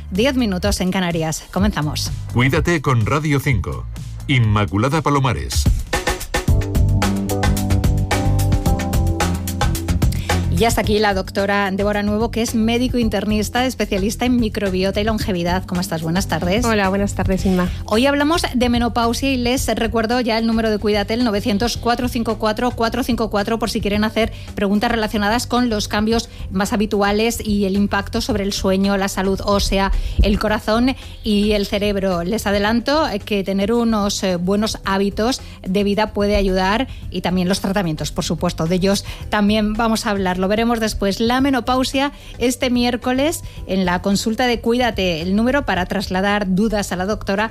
10 minutos en Canarias. Comenzamos. Cuídate con Radio 5. Inmaculada Palomares. Y hasta aquí la doctora Débora Nuevo, que es médico internista, especialista en microbiota y longevidad. ¿Cómo estás? Buenas tardes. Hola, buenas tardes, Inma. Hoy hablamos de menopausia y les recuerdo ya el número de Cuídate, el 900-454-454, por si quieren hacer preguntas relacionadas con los cambios más habituales y el impacto sobre el sueño, la salud ósea, el corazón y el cerebro. Les adelanto que tener unos buenos hábitos de vida puede ayudar, y también los tratamientos, por supuesto. De ellos también vamos a hablar. Lo veremos después. La menopausia este miércoles en la consulta de Cuídate. El número para trasladar dudas a la doctora,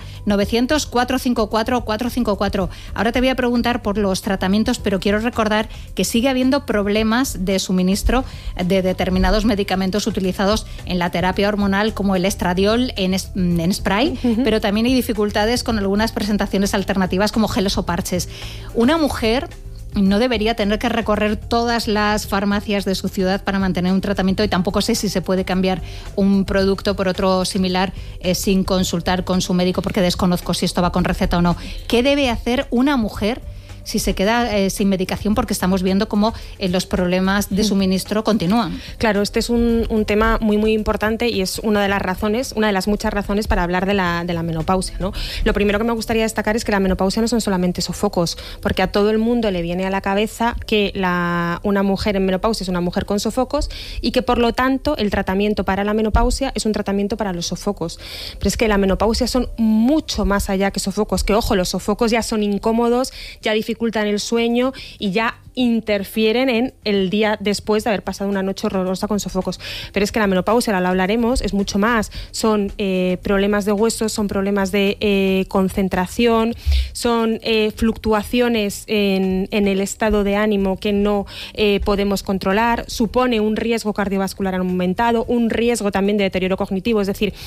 900-454-454. Ahora te voy a preguntar por los tratamientos, pero quiero recordar que sigue habiendo problemas de suministro de determinados medicamentos utilizados en la terapia hormonal, como el estradiol en spray, pero también hay dificultades con algunas presentaciones alternativas como geles o parches. Una mujer no debería tener que recorrer todas las farmacias de su ciudad para mantener un tratamiento, y tampoco sé si se puede cambiar un producto por otro similar sin consultar con su médico, porque desconozco si esto va con receta o no. ¿Qué debe hacer una mujer si se queda sin medicación? Porque estamos viendo cómo los problemas de suministro continúan. Claro, este es un tema muy, muy importante, y es una de las muchas razones para hablar de la menopausia, ¿no? Lo primero que me gustaría destacar es que la menopausia no son solamente sofocos, porque a todo el mundo le viene a la cabeza que una mujer en menopausia es una mujer con sofocos, y que por lo tanto el tratamiento para la menopausia es un tratamiento para los sofocos. Pero es que la menopausia son mucho más allá que sofocos, que ojo, los sofocos ya son incómodos, ya dificultan el sueño y ya interfieren en el día después de haber pasado una noche horrorosa con sofocos. Pero es que la menopausia, ahora lo hablaremos, es mucho más. Son problemas de huesos, son problemas de concentración, son fluctuaciones en el estado de ánimo que no podemos controlar, supone un riesgo cardiovascular aumentado, un riesgo también de deterioro cognitivo. Es decir,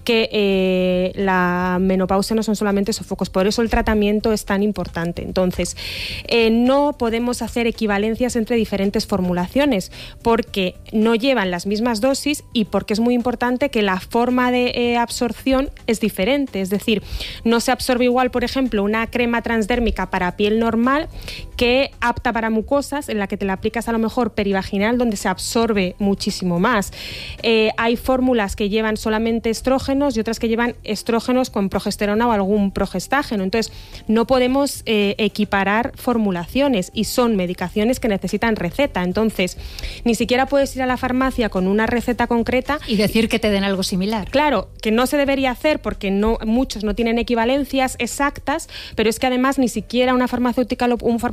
que la menopausia no son solamente sofocos, por eso el tratamiento es tan importante. Entonces, no podemos hacer equivalencias entre diferentes formulaciones, porque no llevan las mismas dosis y porque es muy importante que la forma de absorción es diferente. Es decir, no se absorbe igual, por ejemplo, una crema transdérmica para piel normal que apta para mucosas, en la que te la aplicas a lo mejor perivaginal, donde se absorbe muchísimo más. Hay fórmulas que llevan solamente estrógenos y otras que llevan estrógenos con progesterona o algún progestágeno. Entonces, no podemos equiparar formulaciones, y son medicaciones que necesitan receta. Entonces, ni siquiera puedes ir a la farmacia con una receta concreta y decir que te den algo similar. Claro, que no se debería hacer, porque muchos no tienen equivalencias exactas, pero es que además ni siquiera un farmacéutico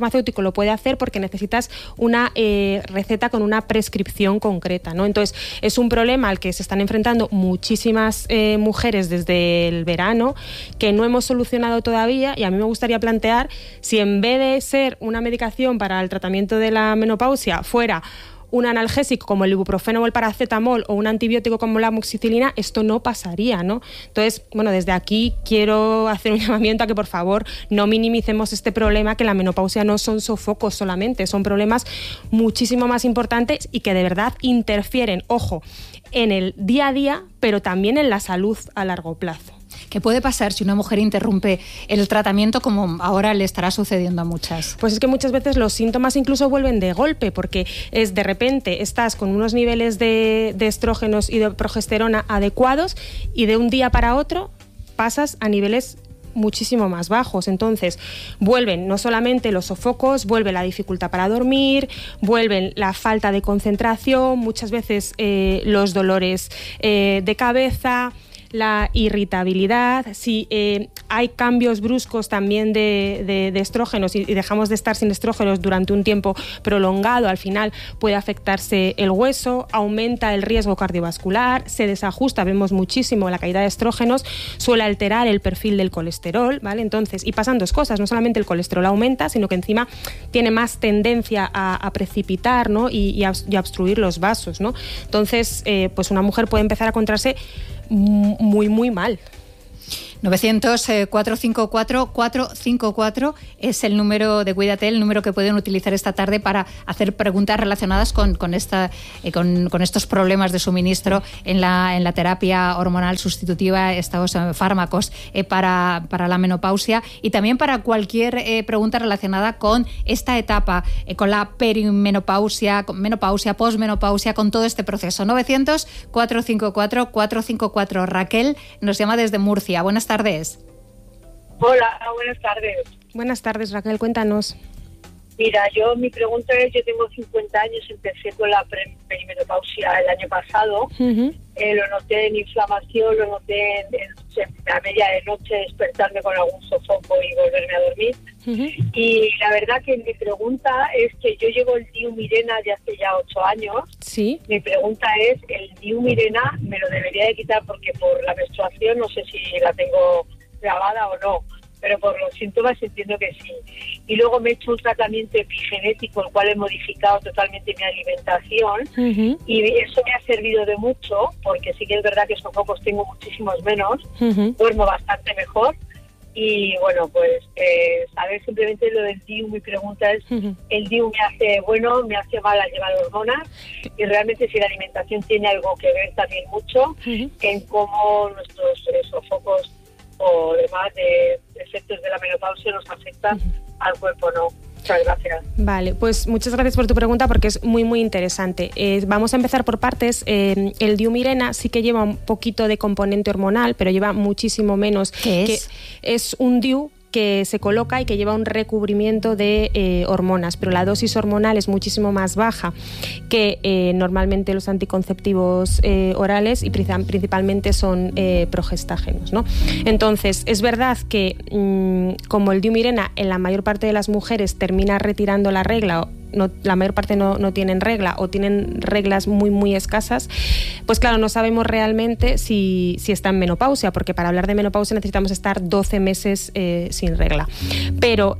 lo puede hacer, porque necesitas una receta con una prescripción concreta, ¿no? Entonces, es un problema al que se están enfrentando muchísimas mujeres desde el verano, que no hemos solucionado todavía, y a mí me gustaría plantear si, en vez de ser una medicación para el tratamiento de la menopausia, fuera un analgésico como el ibuprofeno o el paracetamol, o un antibiótico como la amoxicilina, esto no pasaría, ¿no? Entonces, bueno, desde aquí quiero hacer un llamamiento a que por favor no minimicemos este problema, que la menopausia no son sofocos solamente, son problemas muchísimo más importantes y que de verdad interfieren, ojo, en el día a día, pero también en la salud a largo plazo. ¿Qué puede pasar si una mujer interrumpe el tratamiento, como ahora le estará sucediendo a muchas? Pues es que muchas veces los síntomas incluso vuelven de golpe, porque es de repente estás con unos niveles de estrógenos y de progesterona adecuados, y de un día para otro pasas a niveles muchísimo más bajos. Entonces vuelven no solamente los sofocos, vuelve la dificultad para dormir, vuelven la falta de concentración, muchas veces los dolores de cabeza, la irritabilidad. Si hay cambios bruscos también de estrógenos y dejamos de estar sin estrógenos durante un tiempo prolongado, al final puede afectarse el hueso, aumenta el riesgo cardiovascular, se desajusta, vemos muchísimo la caída de estrógenos, suele alterar el perfil del colesterol, ¿vale? Entonces, y pasan dos cosas, no solamente el colesterol aumenta, sino que encima tiene más tendencia a precipitar, ¿no? y a obstruir los vasos, ¿no? Entonces, pues una mujer puede empezar a encontrarse muy, muy mal. 900-454-454 es el número de Cuídate, el número que pueden utilizar esta tarde para hacer preguntas relacionadas con estos problemas de suministro en la terapia hormonal sustitutiva, estos fármacos para la menopausia, y también para cualquier pregunta relacionada con esta etapa, con la perimenopausia, menopausia, posmenopausia, con todo este proceso. 900-454-454. Raquel nos llama desde Murcia. Buenas tardes. Hola, buenas tardes. Buenas tardes, Raquel, cuéntanos. Mira, mi pregunta es, yo tengo 50 años, empecé con la perimenopausia el año pasado. Uh-huh. Lo noté en inflamación, lo noté a media de noche despertarme con algún sofoco y volverme a dormir. Uh-huh. Y la verdad que mi pregunta es que yo llevo el Diumirena de hace ya 8 años. Sí. Mi pregunta es, ¿el Diumirena me lo debería de quitar porque por la menstruación no sé si la tengo grabada o no? Pero por los síntomas entiendo que sí. Y luego me he hecho un tratamiento epigenético, el cual he modificado totalmente mi alimentación. Uh-huh. Y eso me ha servido de mucho, porque sí que es verdad que sofocos tengo muchísimos menos. Uh-huh. Duermo bastante mejor. Y bueno, pues saber simplemente lo del DIU. Mi pregunta es, uh-huh, ¿el DIU me hace bueno, me hace mal al llevar hormonas? Y realmente si la alimentación tiene algo que ver también mucho uh-huh, en cómo nuestros sofocos o demás de efectos de la menopausia nos afectan uh-huh al cuerpo, ¿no? Muchas gracias. Vale, pues muchas gracias por tu pregunta porque es muy, muy interesante. Vamos a empezar por partes. El Diumirena sí que lleva un poquito de componente hormonal, pero lleva muchísimo menos. ¿Qué es? Que es un DIU que se coloca y que lleva un recubrimiento de hormonas, pero la dosis hormonal es muchísimo más baja que normalmente los anticonceptivos orales, y principalmente son progestágenos, ¿no? Entonces, es verdad que como el Diumirena en la mayor parte de las mujeres termina retirando la regla, la mayor parte no tienen regla o tienen reglas muy, muy escasas, pues claro, no sabemos realmente si está en menopausia, porque para hablar de menopausia necesitamos estar 12 meses sin regla. Pero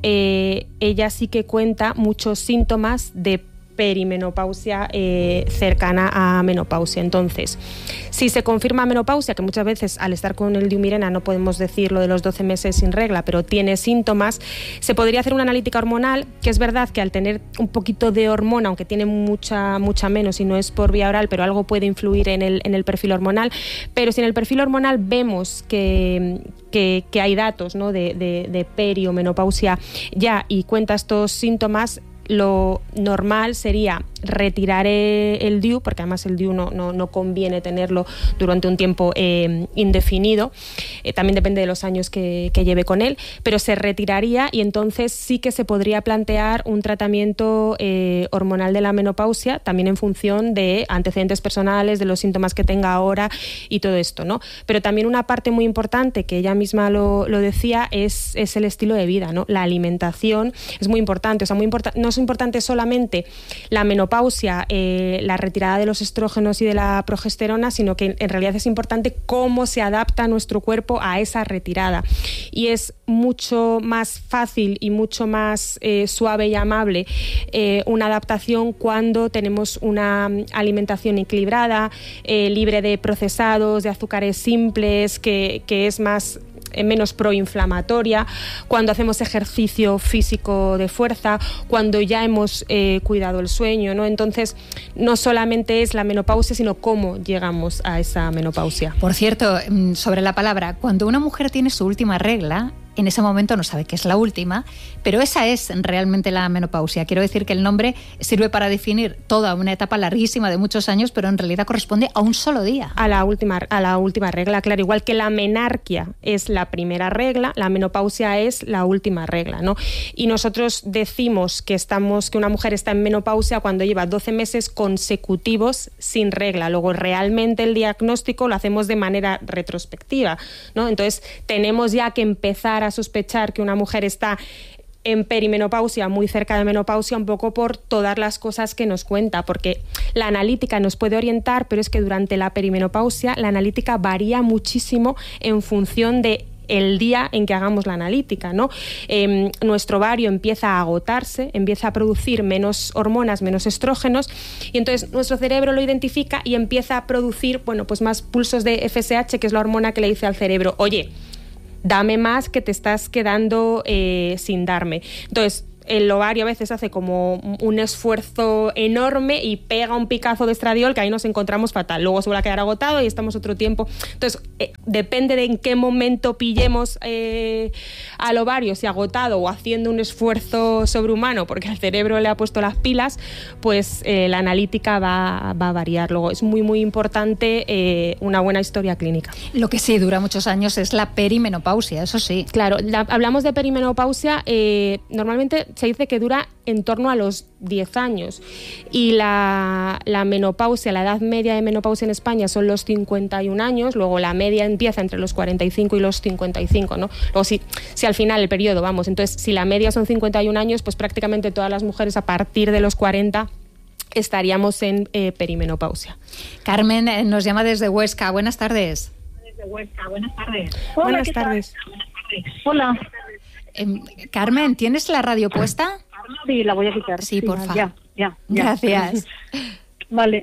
ella sí que cuenta muchos síntomas de perimenopausia cercana a menopausia. Entonces, si se confirma menopausia, que muchas veces al estar con el Diumirena no podemos decir lo de los 12 meses sin regla, pero tiene síntomas, se podría hacer una analítica hormonal, que es verdad que al tener un poquito de hormona, aunque tiene mucha menos y no es por vía oral, pero algo puede influir en el perfil hormonal. Pero si en el perfil hormonal vemos que hay datos, ¿no?, de perimenopausia ya y cuenta estos síntomas, lo normal sería retirar el DIU, porque además el DIU no conviene tenerlo durante un tiempo indefinido, también depende de los años que lleve con él, pero se retiraría y entonces sí que se podría plantear un tratamiento hormonal de la menopausia, también en función de antecedentes personales, de los síntomas que tenga ahora y todo esto, ¿no? Pero también una parte muy importante, que ella misma lo decía, es el estilo de vida, ¿no? La alimentación es muy importante, o sea, no es importante solamente la menopausia, la retirada de los estrógenos y de la progesterona, sino que en realidad es importante cómo se adapta nuestro cuerpo a esa retirada. Y es mucho más fácil y mucho más suave y amable una adaptación cuando tenemos una alimentación equilibrada, libre de procesados, de azúcares simples, que es menos proinflamatoria, cuando hacemos ejercicio físico de fuerza, cuando ya hemos cuidado el sueño, ¿no? Entonces, no solamente es la menopausia, sino cómo llegamos a esa menopausia. Por cierto, sobre la palabra, cuando una mujer tiene su última regla, en ese momento no sabe que es la última, pero esa es realmente la menopausia. Quiero decir que el nombre sirve para definir toda una etapa larguísima de muchos años, pero en realidad corresponde a un solo día. A la última regla, claro. Igual que la menarquia es la primera regla, la menopausia es la última regla, ¿no? Y nosotros decimos que una mujer está en menopausia cuando lleva 12 meses consecutivos sin regla. Luego, realmente el diagnóstico lo hacemos de manera retrospectiva, ¿no? Entonces, tenemos ya que empezar a sospechar que una mujer está en perimenopausia, muy cerca de menopausia, un poco por todas las cosas que nos cuenta, porque la analítica nos puede orientar, pero es que durante la perimenopausia la analítica varía muchísimo en función de el día en que hagamos la analítica, ¿no? Nuestro ovario empieza a agotarse, empieza a producir menos hormonas, menos estrógenos, y entonces nuestro cerebro lo identifica y empieza a producir, pues más pulsos de FSH, que es la hormona que le dice al cerebro, oye, dame más que te estás quedando sin darme. Entonces, el ovario a veces hace como un esfuerzo enorme y pega un picazo de estradiol que ahí nos encontramos fatal. Luego se vuelve a quedar agotado y estamos otro tiempo. Entonces, depende de en qué momento pillemos al ovario, si agotado o haciendo un esfuerzo sobrehumano porque el cerebro le ha puesto las pilas, pues la analítica va a variar. Luego es muy, muy importante una buena historia clínica. Lo que sí dura muchos años es la perimenopausia, eso sí. Claro, hablamos de perimenopausia, normalmente se dice que dura en torno a los 10 años y la menopausia, la edad media de menopausia en España son los 51 años, luego la media empieza entre los 45 y los 55, ¿no? Luego si al final el periodo, entonces si la media son 51 años, pues prácticamente todas las mujeres a partir de los 40 estaríamos en perimenopausia. Carmen nos llama desde Huesca, buenas tardes. Desde Huesca, buenas tardes. Hola, buenas tardes. Hola. Carmen, ¿tienes la radio puesta? Sí, la voy a quitar. Sí, por favor. Ya. Gracias. Vale.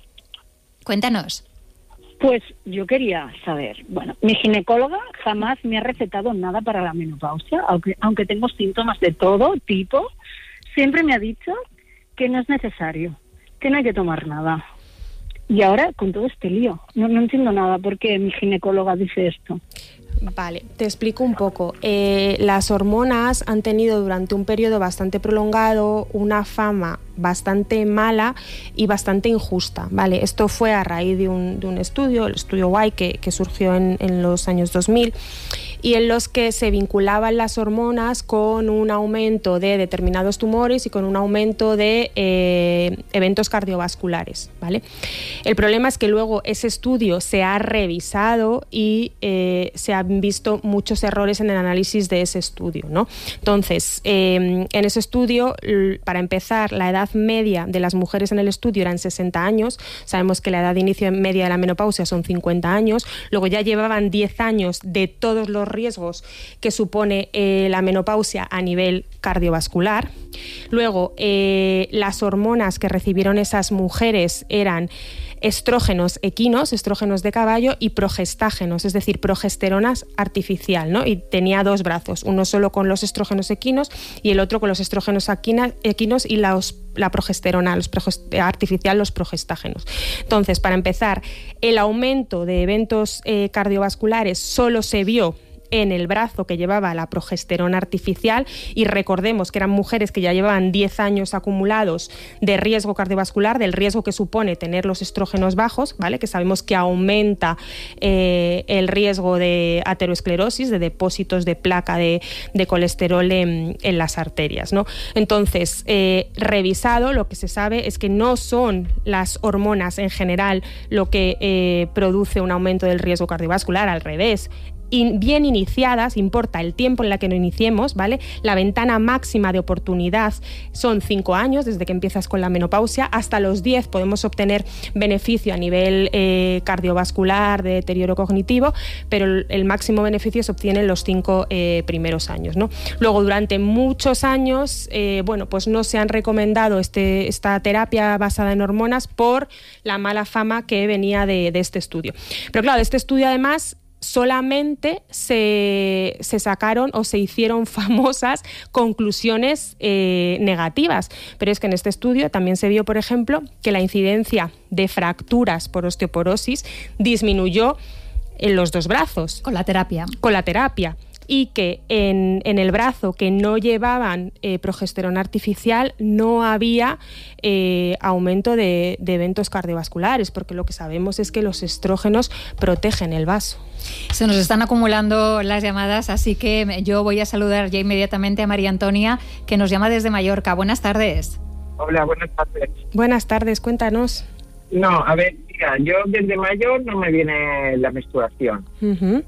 Cuéntanos. Pues yo quería saber, mi ginecóloga jamás me ha recetado nada para la menopausia, aunque tengo síntomas de todo tipo, siempre me ha dicho que no es necesario, que no hay que tomar nada. Y ahora, con todo este lío, no entiendo nada por qué mi ginecóloga dice esto. Vale, te explico un poco. Las hormonas han tenido durante un periodo bastante prolongado una fama bastante mala y bastante injusta, ¿vale? Esto fue a raíz de un estudio, el estudio White, que surgió en los años 2000, y en los que se vinculaban las hormonas con un aumento de determinados tumores y con un aumento de eventos cardiovasculares, ¿vale? El problema es que luego ese estudio se ha revisado y se han visto muchos errores en el análisis de ese estudio, ¿no? Entonces, en ese estudio, para empezar, la edad media de las mujeres en el estudio eran 60 años, sabemos que la edad de inicio media de la menopausia son 50 años, luego ya llevaban 10 años de todos los riesgos que supone la menopausia a nivel cardiovascular. Luego, las hormonas que recibieron esas mujeres eran estrógenos equinos, estrógenos de caballo, y progestágenos, es decir, progesterona artificial, ¿no? Y tenía dos brazos, uno solo con los estrógenos equinos y el otro con los estrógenos equinos y la progesterona artificial, los progestágenos. Entonces, para empezar, el aumento de eventos cardiovasculares solo se vio en el brazo que llevaba la progesterona artificial, y recordemos que eran mujeres que ya llevaban 10 años acumulados de riesgo cardiovascular, del riesgo que supone tener los estrógenos bajos, ¿vale? Que sabemos que aumenta el riesgo de aterosclerosis, de depósitos de placa de colesterol en las arterias, ¿no? Entonces, revisado, lo que se sabe es que no son las hormonas en general lo que produce un aumento del riesgo cardiovascular, al revés. Bien iniciadas, importa el tiempo en la que nos iniciemos, ¿vale? La ventana máxima de oportunidad son 5 años, desde que empiezas con la menopausia, hasta los 10 podemos obtener beneficio a nivel cardiovascular, de deterioro cognitivo, pero el máximo beneficio se obtiene en los 5 primeros años, ¿no? Luego, durante muchos años, pues no se han recomendado esta terapia basada en hormonas por la mala fama que venía de este estudio. Pero claro, de este estudio además solamente se sacaron o se hicieron famosas conclusiones negativas, pero es que en este estudio también se vio, por ejemplo, que la incidencia de fracturas por osteoporosis disminuyó en los dos brazos. Con la terapia. Y que en el brazo que no llevaban progesterona artificial no había aumento de eventos cardiovasculares, porque lo que sabemos es que los estrógenos protegen el vaso. Se nos están acumulando las llamadas, así que yo voy a saludar ya inmediatamente a María Antonia, que nos llama desde Mallorca. Buenas tardes. Hola, buenas tardes. Buenas tardes, cuéntanos. No, a ver, mira, yo desde mayo no me viene la menstruación. Uh-huh.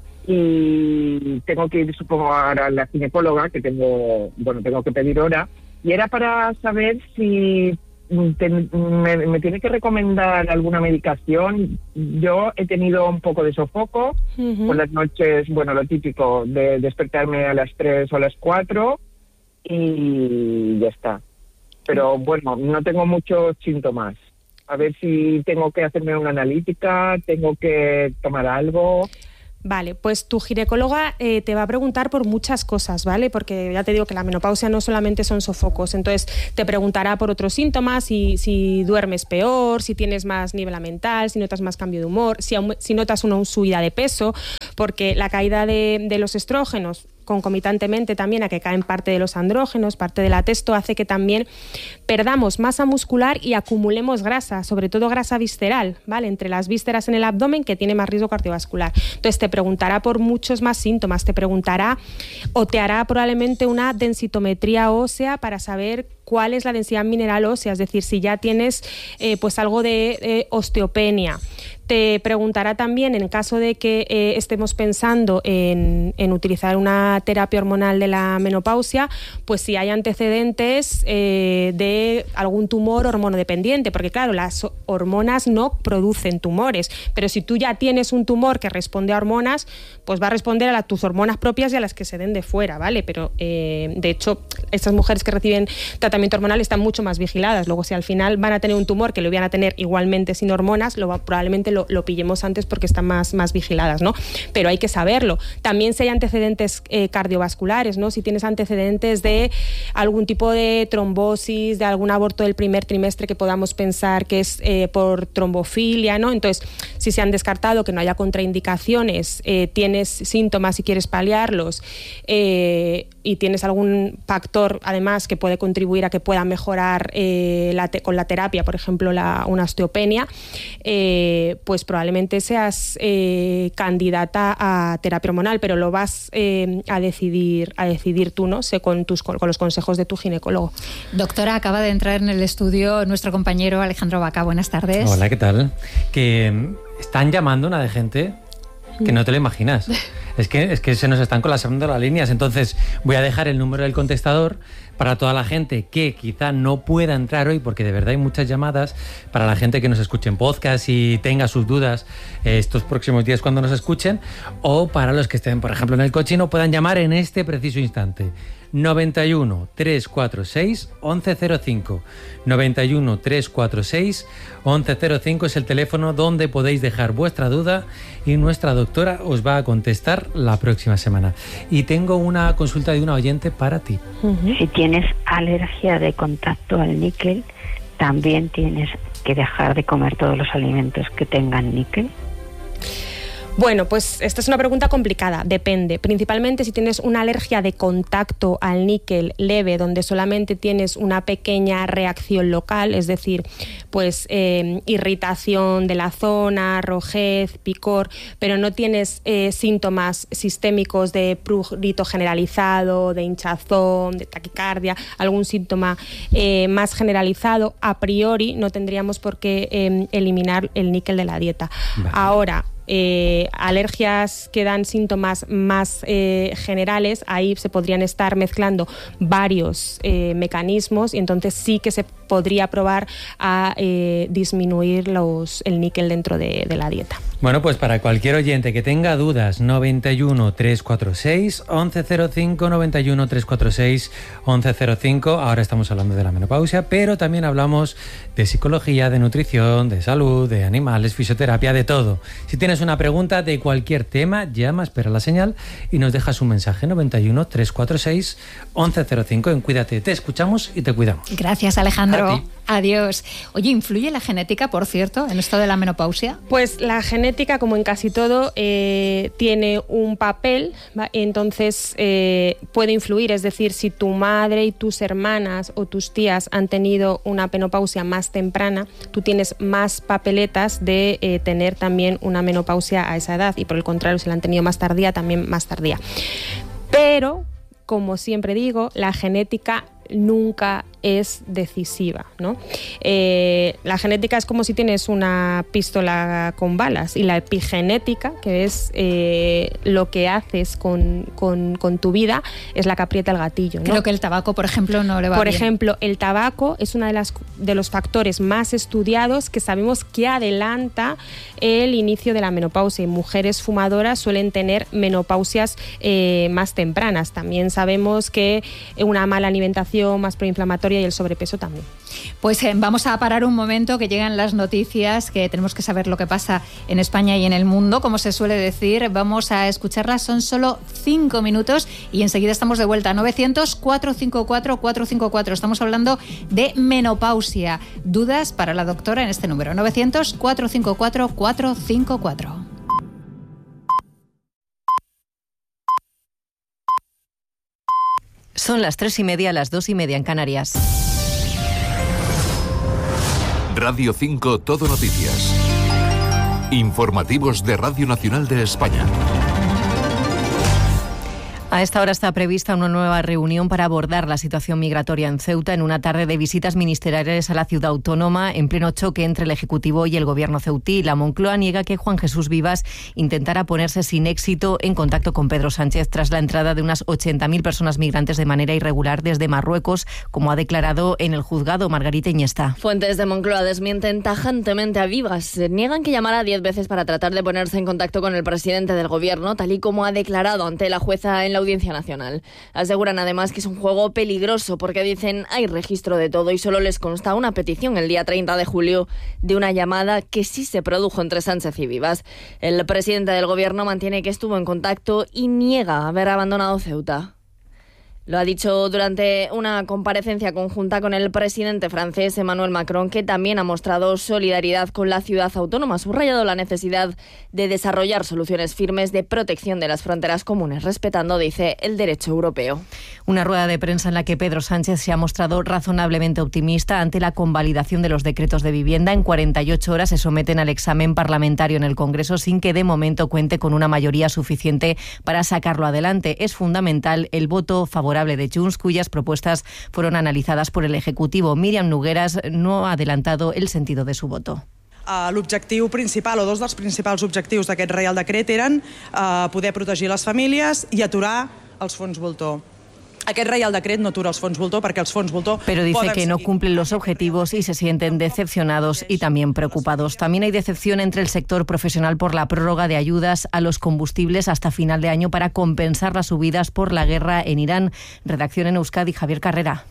Y tengo que ir, supongo, ahora a la ginecóloga, que tengo que pedir hora, y era para saber si me tiene que recomendar alguna medicación. Yo he tenido un poco de sofoco, uh-huh, por las noches, lo típico de despertarme a las 3 o a las 4 y ya está. Pero no tengo muchos síntomas. A ver si tengo que hacerme una analítica, tengo que tomar algo. Vale, pues tu ginecóloga te va a preguntar por muchas cosas, ¿vale? Porque ya te digo que la menopausia no solamente son sofocos, entonces te preguntará por otros síntomas, si duermes peor, si tienes más niebla mental, si notas más cambio de humor, si notas una subida de peso, porque la caída de los estrógenos, concomitantemente también a que caen parte de los andrógenos, parte de la testo, hace que también perdamos masa muscular y acumulemos grasa, sobre todo grasa visceral, ¿vale? Entre las vísceras en el abdomen, que tiene más riesgo cardiovascular. Entonces te preguntará por muchos más síntomas, te preguntará o te hará probablemente una densitometría ósea para saber cuál es la densidad mineral ósea, es decir, si ya tienes pues algo de osteopenia. Te preguntará también, en caso de que estemos pensando en utilizar una terapia hormonal de la menopausia, pues si hay antecedentes de algún tumor hormonodependiente, porque claro, las hormonas no producen tumores, pero si tú ya tienes un tumor que responde a hormonas, pues va a responder a tus hormonas propias y a las que se den de fuera, ¿vale? Pero de hecho, estas mujeres que reciben tratamiento hormonal están mucho más vigiladas. Luego, si al final van a tener un tumor que lo van a tener igualmente sin hormonas, probablemente lo pillemos antes porque están más vigiladas, ¿no? Pero hay que saberlo. También si hay antecedentes cardiovasculares, ¿no? Si tienes antecedentes de algún tipo de trombosis, de algún aborto del primer trimestre que podamos pensar que es por trombofilia, ¿no? Entonces, si se han descartado que no haya contraindicaciones, tienes síntomas y quieres paliarlos, y tienes algún factor además que puede contribuir a que pueda mejorar con la terapia, por ejemplo una osteopenia, pues probablemente seas candidata a terapia hormonal, pero lo vas a decidir tú, ¿no? Con los consejos de tu ginecólogo. Doctora, acaba de entrar en el estudio nuestro compañero Alejandro Baca. Buenas tardes. Hola, ¿qué tal? Que están llamando una de gente que no te lo imaginas. Es que se nos están colapsando las líneas. Entonces voy a dejar el número del contestador para toda la gente que quizá no pueda entrar hoy, porque de verdad hay muchas llamadas, para la gente que nos escuche en podcast y tenga sus dudas estos próximos días cuando nos escuchen, o para los que estén, por ejemplo, en el coche y no puedan llamar en este preciso instante. 91 346 1105. 91 346 1105 es el teléfono donde podéis dejar vuestra duda y nuestra doctora os va a contestar la próxima semana. Y tengo una consulta de una oyente para ti. Si tienes alergia de contacto al níquel, también tienes que dejar de comer todos los alimentos que tengan níquel. Bueno, pues esta es una pregunta complicada, depende. Principalmente si tienes una alergia de contacto al níquel leve, donde solamente tienes una pequeña reacción local, es decir, pues irritación de la zona, rojez, picor, pero no tienes síntomas sistémicos de prurito generalizado, de hinchazón, de taquicardia, algún síntoma más generalizado, a priori no tendríamos por qué eliminar el níquel de la dieta. Vale. Ahora, alergias que dan síntomas más generales, ahí se podrían estar mezclando varios mecanismos y entonces sí que se podría probar a disminuir el níquel dentro de la dieta. Bueno, pues para cualquier oyente que tenga dudas, 91 346 1105, 91 346 1105. Ahora estamos hablando de la menopausia, pero también hablamos de psicología, de nutrición, de salud, de animales, fisioterapia, de todo. Si tienes una pregunta de cualquier tema, llama, espera la señal y nos dejas un mensaje, 91 346 1105. En Cuídate, te escuchamos y te cuidamos. Gracias, Alejandro. Adiós. Oye, ¿influye la genética, por cierto, en esto de la menopausia? Pues la genética, como en casi todo, tiene un papel, ¿va? Entonces puede influir. Es decir, si tu madre y tus hermanas o tus tías han tenido una menopausia más temprana, tú tienes más papeletas de tener también una menopausia a esa edad, y por el contrario, si la han tenido más tardía, también más tardía. Pero, como siempre digo, la genética nunca es decisiva, ¿no? La genética es como si tienes una pistola con balas, y la epigenética, que es lo que haces con tu vida, es la que aprieta el gatillo, ¿no? Creo que el tabaco, por ejemplo, no le va bien. Por ejemplo, el tabaco es uno de los factores más estudiados que sabemos que adelanta el inicio de la menopausia, y mujeres fumadoras suelen tener menopausias más tempranas. También sabemos que una mala alimentación desarrollo, más proinflamatoria y el sobrepeso también. Pues vamos a parar un momento, que llegan las noticias, que tenemos que saber lo que pasa en España y en el mundo, como se suele decir. Vamos a escucharlas, son solo 5 minutos y enseguida estamos de vuelta. 900-454-454. Estamos hablando de menopausia. Dudas para la doctora en este número, 900-454-454. Son las 3:30, las 2:30 en Canarias. Radio 5 Todo Noticias. Informativos de Radio Nacional de España. A esta hora está prevista una nueva reunión para abordar la situación migratoria en Ceuta en una tarde de visitas ministeriales a la ciudad autónoma en pleno choque entre el Ejecutivo y el Gobierno ceutí. La Moncloa niega que Juan Jesús Vivas intentara ponerse sin éxito en contacto con Pedro Sánchez tras la entrada de unas 80.000 personas migrantes de manera irregular desde Marruecos, como ha declarado en el juzgado Margarita Iniesta. Fuentes de Moncloa desmienten tajantemente a Vivas. Niegan que llamara 10 veces para tratar de ponerse en contacto con el presidente del Gobierno, tal y como ha declarado ante la jueza en la Audiencia Nacional. Aseguran además que es un juego peligroso porque dicen hay registro de todo y solo les consta una petición el día 30 de julio de una llamada que sí se produjo entre Sánchez y Vivas. El presidente del Gobierno mantiene que estuvo en contacto y niega haber abandonado Ceuta. Lo ha dicho durante una comparecencia conjunta con el presidente francés Emmanuel Macron, que también ha mostrado solidaridad con la ciudad autónoma. Ha subrayado la necesidad de desarrollar soluciones firmes de protección de las fronteras comunes, respetando, dice, el derecho europeo. Una rueda de prensa en la que Pedro Sánchez se ha mostrado razonablemente optimista ante la convalidación de los decretos de vivienda. En 48 horas se someten al examen parlamentario en el Congreso sin que de momento cuente con una mayoría suficiente para sacarlo adelante. Es fundamental el voto favorable de Junts, cuyas propuestas fueron analizadas por el Ejecutivo. Míriam Nogueras no ha adelantado el sentido de su voto. L'objectiu principal, o dos dels principals objectius d'aquest Reial Decret eren poder protegir les famílies i aturar els fons voltor. Aquest Reial Decret no atura els fons voltor perquè els fons voltor... Pero dice que no cumplen los objetivos y se sienten decepcionados y también preocupados. También hay decepción entre el sector profesional por la prórroga de ayudas a los combustibles hasta final de año para compensar las subidas por la guerra en Irán. Redacción en Euskadi, Javier Carrera.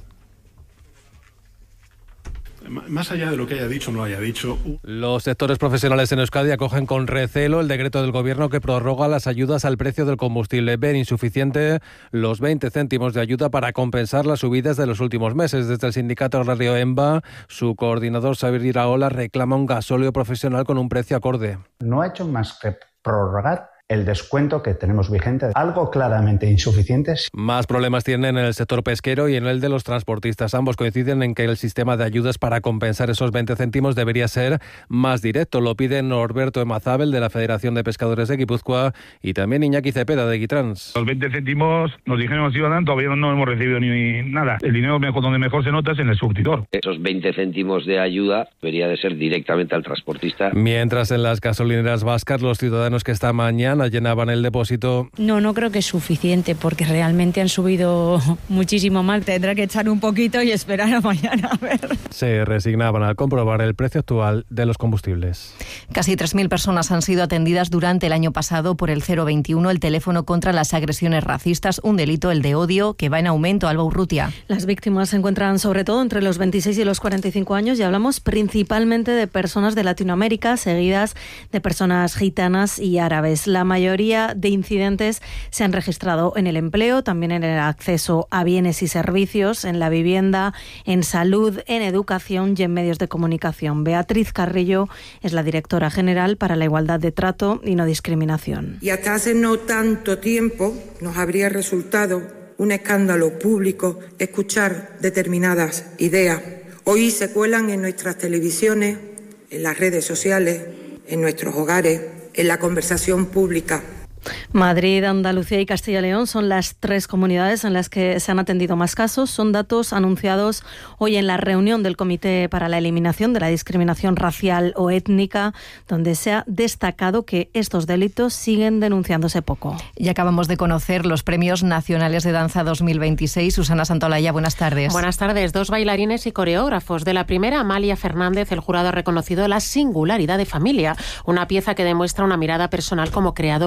Más allá de lo que haya dicho o no haya dicho... Los sectores profesionales en Euskadi acogen con recelo el decreto del Gobierno que prorroga las ayudas al precio del combustible. Ven insuficiente los 20 céntimos de ayuda para compensar las subidas de los últimos meses. Desde el sindicato agrario EMBA, su coordinador Xavier Iraola reclama un gasóleo profesional con un precio acorde. No ha hecho más que prorrogar el descuento que tenemos vigente, algo claramente insuficiente. Más problemas tienen en el sector pesquero y en el de los transportistas. Ambos coinciden en que el sistema de ayudas para compensar esos 20 céntimos debería ser más directo. Lo piden Norberto Emazábel de la Federación de Pescadores de Guipúzcoa y también Iñaki Cepeda de Guitrans. Los 20 céntimos nos dijeron que iban, todavía no hemos recibido ni nada. El dinero mejor, donde mejor se nota es en el surtidor. Esos 20 céntimos de ayuda debería de ser directamente al transportista. Mientras en las gasolineras vascas los ciudadanos que esta mañana llenaban el depósito. No creo que es suficiente porque realmente han subido muchísimo más. Tendrá que echar un poquito y esperar a mañana a ver. Se resignaban al comprobar el precio actual de los combustibles. Casi 3.000 personas han sido atendidas durante el año pasado por el 021, el teléfono contra las agresiones racistas, un delito, el de odio, que va en aumento. Alba Urrutia. Las víctimas se encuentran sobre todo entre los 26 y los 45 años y hablamos principalmente de personas de Latinoamérica, seguidas de personas gitanas y árabes. La mayoría de incidentes se han registrado en el empleo, también en el acceso a bienes y servicios, en la vivienda, en salud, en educación y en medios de comunicación. Beatriz Carrillo es la directora general para la igualdad de trato y no discriminación. Y hasta hace no tanto tiempo nos habría resultado un escándalo público escuchar determinadas ideas. Hoy se cuelan en nuestras televisiones, en las redes sociales, en nuestros hogares, en la conversación pública. Madrid, Andalucía y Castilla y León son las 3 comunidades en las que se han atendido más casos. Son datos anunciados hoy en la reunión del Comité para la Eliminación de la Discriminación Racial o Étnica, donde se ha destacado que estos delitos siguen denunciándose poco. Y acabamos de conocer los Premios Nacionales de Danza 2026. Susana Santolaya, buenas tardes. Buenas tardes. 2 bailarines y coreógrafos. De la primera, Amalia Fernández, el jurado ha reconocido la singularidad de Familia, una pieza que demuestra una mirada personal como creadora, innovante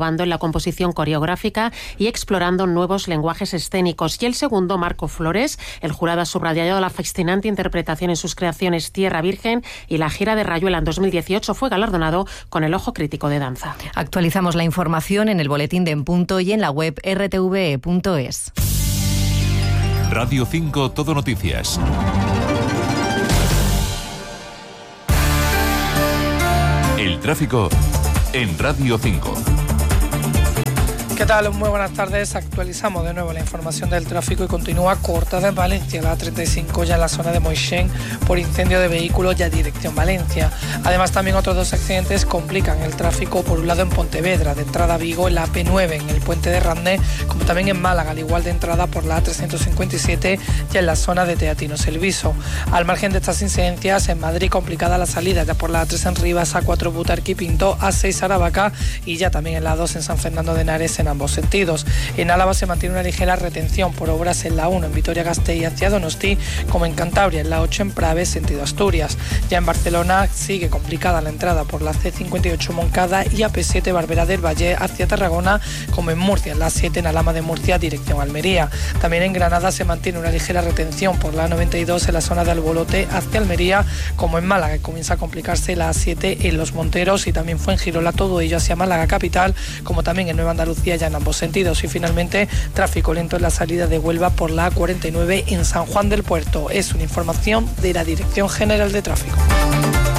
innovando en la composición coreográfica y explorando nuevos lenguajes escénicos. Y el segundo, Marco Flores. El jurado ha subrayado la fascinante interpretación en sus creaciones Tierra Virgen y la gira de Rayuela en 2018. Fue galardonado con el Ojo Crítico de Danza. Actualizamos la información en el boletín de En Punto y en la web rtve.es. Radio 5 Todo Noticias. El tráfico en Radio 5. ¿Qué tal? Muy buenas tardes. Actualizamos de nuevo la información del tráfico y continúa cortada en Valencia, la A35 ya en la zona de Moixén por incendio de vehículos ya dirección Valencia. Además, también otros dos accidentes complican el tráfico, por un lado en Pontevedra, de entrada a Vigo, en la AP9, en el puente de Rande, como también en Málaga, al igual de entrada por la A357 ya en la zona de Teatinos-Elviso. Al margen de estas incidencias, en Madrid complicada la salida ya por la A3 en Rivas, A4 Butarque y Pinto, A6 Aravaca y ya también en la A2 en San Fernando de Henares en ambos sentidos. En Álava se mantiene una ligera retención por obras en la 1 en Vitoria-Gasteiz hacia Donosti, como en Cantabria en la 8 en Prave sentido Asturias. Ya en Barcelona sigue complicada la entrada por la C58 Moncada y AP7 Barberá del Valle hacia Tarragona, como en Murcia en la 7 en Alhama de Murcia dirección Almería. También en Granada se mantiene una ligera retención por la 92 en la zona de Albolote hacia Almería, como en Málaga, que comienza a complicarse la A7 en Los Monteros y también Fuengirola, todo ello hacia Málaga capital, como también en Nueva Andalucía ya en ambos sentidos. Y finalmente, tráfico lento en la salida de Huelva por la A49 en San Juan del Puerto. Es una información de la Dirección General de Tráfico.